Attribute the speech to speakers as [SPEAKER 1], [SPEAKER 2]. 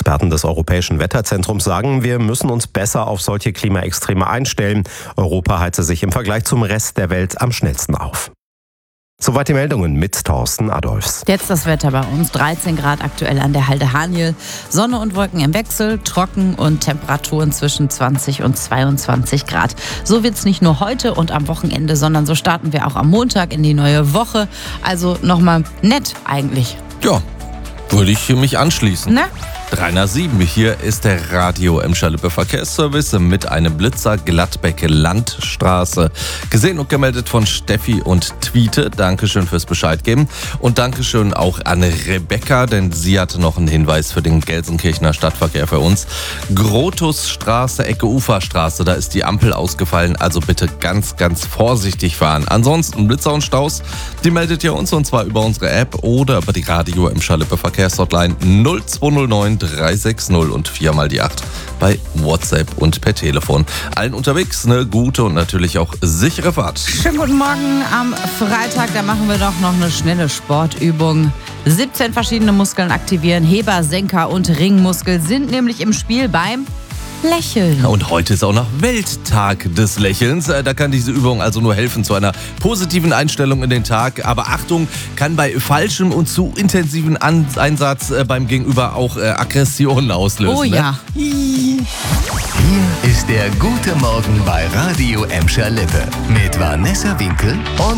[SPEAKER 1] Experten des Europäischen Wetterzentrums sagen, wir müssen uns besser auf solche Klimaextreme einstellen. Europa heize sich im Vergleich zum Rest der Welt am schnellsten auf. Soweit die Meldungen mit Thorsten Adolfs.
[SPEAKER 2] Jetzt das Wetter bei uns. 13 Grad aktuell an der Halde Haniel. Sonne und Wolken im Wechsel, trocken und Temperaturen zwischen 20 und 22 Grad. So wird es nicht nur heute und am Wochenende, sondern so starten wir auch am Montag in die neue Woche. Also nochmal nett eigentlich.
[SPEAKER 3] Ja, würde ich mich anschließen.
[SPEAKER 2] Ne?
[SPEAKER 3] 307, hier ist der Radio Emscher-Lippe Verkehrsservice mit einem Blitzer Gladbeck Landstraße. Gesehen und gemeldet von Steffi und Tweete. Dankeschön fürs Bescheid geben. Und Dankeschön auch an Rebecca, denn sie hatte noch einen Hinweis für den Gelsenkirchener Stadtverkehr für uns. Grotusstraße, Ecke Uferstraße, da ist die Ampel ausgefallen, also bitte ganz, ganz vorsichtig fahren. Ansonsten Blitzer und Staus, die meldet ihr uns und zwar über unsere App oder über die Radio Emscher-Lippe Verkehrshotline 0209 360 und 4 mal die 8 bei WhatsApp und per Telefon. Allen unterwegs eine gute und natürlich auch sichere Fahrt.
[SPEAKER 2] Schönen guten Morgen am Freitag. Da machen wir doch noch eine schnelle Sportübung. 17 verschiedene Muskeln aktivieren. Heber, Senker und Ringmuskel sind nämlich im Spiel beim Lächeln.
[SPEAKER 3] Und heute ist auch noch Welttag des Lächelns. Da kann diese Übung also nur helfen zu einer positiven Einstellung in den Tag. Aber Achtung, kann bei falschem und zu intensiven Einsatz beim Gegenüber auch Aggressionen auslösen.
[SPEAKER 2] Oh ja.
[SPEAKER 4] Hier ist der gute Morgen bei Radio Emscher-Lippe mit Vanessa Winkel und